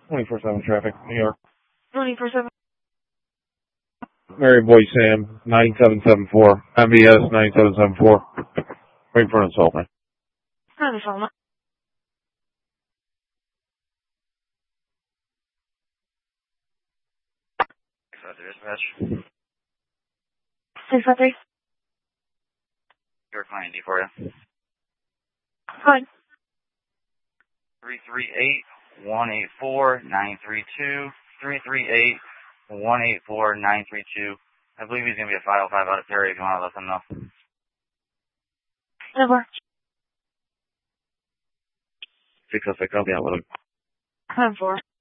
24/7 traffic, New York. 24/7. Mary Boy Sam, 9774. MBS 9774. Waiting for an assault, man. Not assault. 653 dispatch. 653. Your client D for you. Fine. 338-184-932. 338-184-932. I believe he's going to be a 505 out of Terry if you want to let them know. Over. 606, I'll be out with him. 10-4.